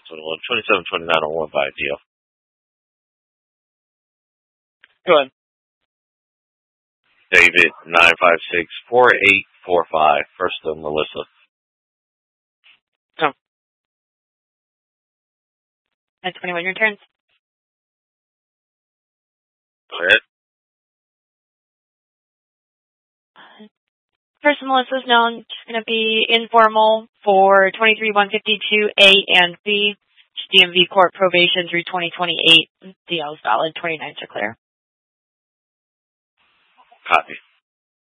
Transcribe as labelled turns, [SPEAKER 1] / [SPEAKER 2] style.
[SPEAKER 1] 21, 27, 29 on one by deal.
[SPEAKER 2] Go ahead.
[SPEAKER 1] David, 956-4845. First to Melissa.
[SPEAKER 2] No.
[SPEAKER 3] At 21, your turns.
[SPEAKER 1] Go ahead.
[SPEAKER 3] First Melissa's known, just going to be informal for 23-152A and B. DMV court probation through 2028. DL is valid. 29s are clear.
[SPEAKER 1] Copy.